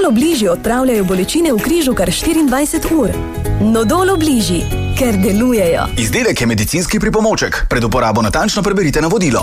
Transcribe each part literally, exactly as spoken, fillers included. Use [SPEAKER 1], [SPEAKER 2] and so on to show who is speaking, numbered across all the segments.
[SPEAKER 1] Obliži odpravljajo bolečine v križu kar štiriindvajset ur. Nodol Obliži, ker delujejo.
[SPEAKER 2] Izdelek je medicinski pripomoček. Pred uporabo natančno preberite navodilo.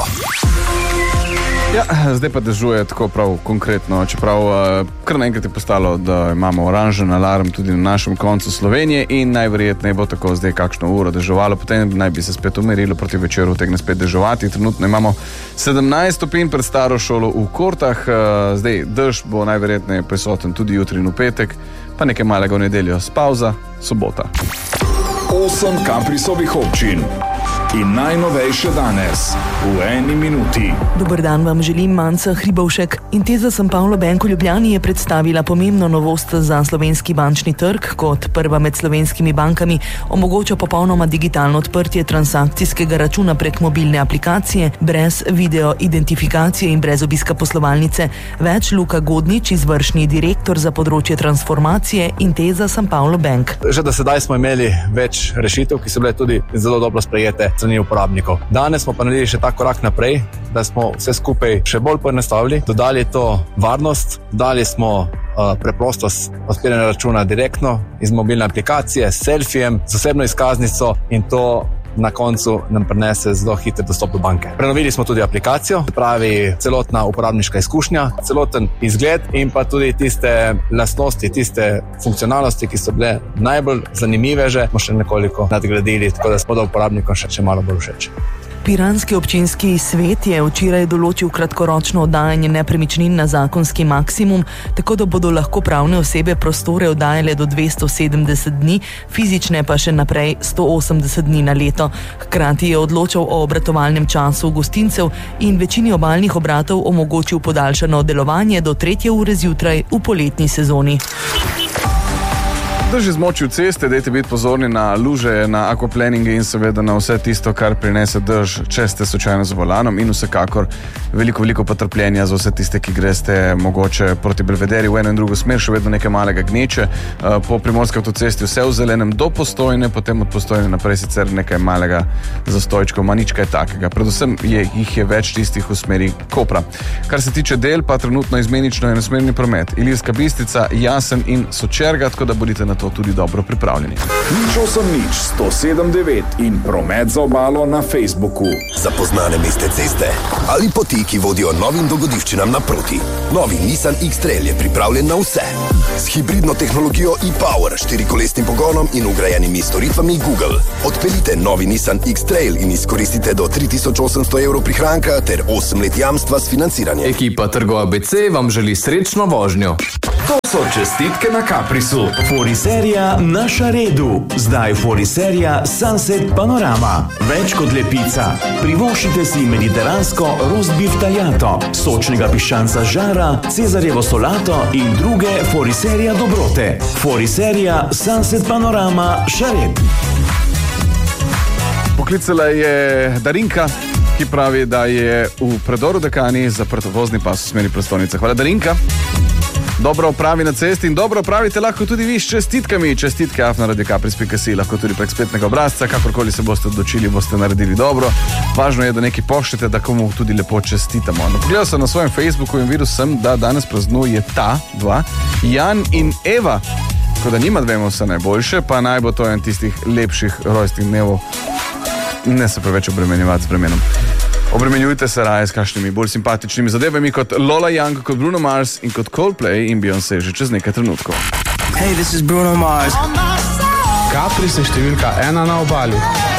[SPEAKER 3] Ja, zdaj pa dežuje tako prav konkretno, čeprav kar naenkrat je postalo, da imamo oranžen alarm tudi na našem koncu Slovenije in najverjetneje bo tako zdaj kakšno uro deževalo, potem naj bi se spet umirilo, proti večeru utegne spet deževati. Trenutno imamo sedemnajst stopinj pred staro šolo v Kortah, zdaj dež bo najverjetneje prisoten tudi jutri in v petek, pa nekaj malega v nedeljo, spavza, sobota.
[SPEAKER 4] Osem Kaprisovih občin in najnovejše danes v eni minuti.
[SPEAKER 5] Dober dan vam želim, Manca Hribovšek. Inteza San Paolo Bank v Ljubljani je predstavila pomembno novost za slovenski bančni trg. Kot prva med slovenskimi bankami omogoča popolnoma digitalno odprtje transakcijskega računa prek mobilne aplikacije, brez video identifikacije in brez obiska poslovalnice. Več Luka Godnič, izvršni direktor za področje transformacije Inteza San Paolo Bank.
[SPEAKER 6] Že do sedaj smo imeli več rešitev, ki so bile tudi zelo dobro sprejete strani uporabnikov. Danes smo pa naredili še ta korak naprej, da smo vse skupaj še bolj poenostavili, dodali to varnost, dali smo uh, preprostost odpiranja računa direktno iz mobilne aplikacije, s selfijem, z osebno izkaznico in to na koncu nam prinese zelo hiter dostop do banke. Prenovili smo tudi aplikacijo, pravi celotna uporabniška izkušnja, celoten izgled in pa tudi tiste lastnosti, tiste funkcionalnosti, ki so bile najbolj zanimive, že smo še nekoliko nadgradili, tako da smo da uporabnikom še, še malo bolj všeč.
[SPEAKER 5] Piranski občinski svet je včeraj določil kratkoročno oddajanje nepremičnin na zakonski maksimum, tako da bodo lahko pravne osebe prostore oddajale do dvesto sedemdeset dni, fizične pa še naprej sto osemdeset dni na leto. Hkrati je odločal o obratovalnem času gostincev in večini obalnih obratov omogočil podaljšano delovanje do tretje ure zjutraj v poletni sezoni.
[SPEAKER 3] Drži zmočil ceste, dajte biti pozorni na luže, na aquaplaninge in seveda na vse tisto, kar prinese dež, če ste slučajno z volanom in vsekakor veliko, veliko potrpljenja za vse tiste, ki greste mogoče proti Belvederi v eno in drugo smer, še vedno nekaj malega gneče. Po primorski avtocesti vse v zelenem do Postojne, potem od Postojne naprej sicer nekaj malega zastojčkov, ma nič kaj takega. Predvsem je, jih je več tistih v smeri Kopra. Kar se tiče del, pa trenutno izmenično enosmerni promet. Ilirska Bistrica, Jasen in Sočerga, tako da bodite na to tudi dobro pripravljeni.
[SPEAKER 4] Nič osem nič, sto sedem devet in promet za obalo na Facebooku.
[SPEAKER 7] Zapoznane mestne ceste ali poti, ki vodijo novim dogodivščinam naproti. Novi Nissan X-Trail je pripravljen na vse. S hibridno tehnologijo e-Power, štirikolesnim pogonom in vgrajenimi storitvami Google. Odpeljite novi Nissan X-Trail in izkoristite do tri tisoč osemsto evrov prihranka ter osem let jamstva s financiranjem.
[SPEAKER 8] Ekipa Trgo A B C vam želi srečno vožnjo.
[SPEAKER 4] To so čestitke na Kaprisu. Foriserija na Šaredu. Zdaj Foriserija Sunset Panorama. Več kot lepica. Privoščite si mediteransko roast beef tajato, sočnega piščanca žara, cezarjevo solato in druge Foriserija dobrote. Foriserija Sunset Panorama Šared.
[SPEAKER 3] Poklicala je Darinka, ki pravi, da je v predoru Dekani zaprt vozni pas v smeri prestolnice. Hvala, Darinka. Dobro opravi na cesti in dobro opravite lahko tudi vi s čestitkami. Čestitke afna radio kapris pika si, lahko tudi prek spletnega obrazca, kakorkoli se boste odločili, boste naredili dobro. Važno je, da nekaj pošljete, da komu tudi lepo čestitamo. No, pogledal sem na svojem Facebooku in videl sem, da danes praznuje ta dva, Jan in Eva. Tako da njima dvema vse najboljše, pa naj bo to en tistih lepših rojstnih dnevov. Ne se preveč obremenjevati s vremenom. Obremenjujte se raje s kakšnimi bolj simpatičnimi zadevami kot Lola Young, kot Bruno Mars in kot Coldplay in Beyoncé že čez nekaj trenutkov.
[SPEAKER 9] Hey, this is Bruno Mars. Kapris je številka ena na obali.